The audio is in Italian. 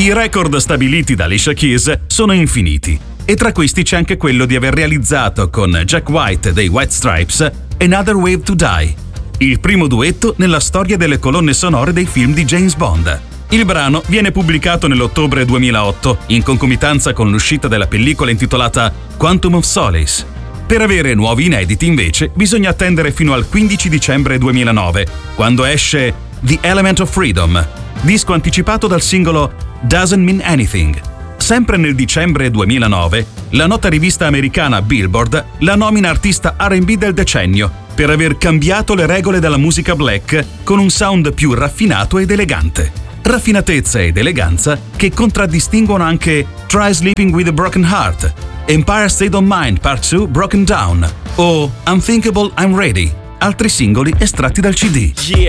I record stabiliti da Alicia Keys sono infiniti, e tra questi c'è anche quello di aver realizzato con Jack White dei White Stripes Another Way to Die, il primo duetto nella storia delle colonne sonore dei film di James Bond. Il brano viene pubblicato nell'ottobre 2008, in concomitanza con l'uscita della pellicola intitolata Quantum of Solace. Per avere nuovi inediti, invece, bisogna attendere fino al 15 dicembre 2009, quando esce The Element of Freedom, disco anticipato dal singolo Doesn't Mean Anything. Sempre nel dicembre 2009, la nota rivista americana Billboard la nomina artista R&B del decennio per aver cambiato le regole della musica black con un sound più raffinato ed elegante. Raffinatezza ed eleganza che contraddistinguono anche Try Sleeping with a Broken Heart, Empire State of Mind Part 2 Broken Down o Unthinkable I'm Ready, altri singoli estratti dal CD. Yeah.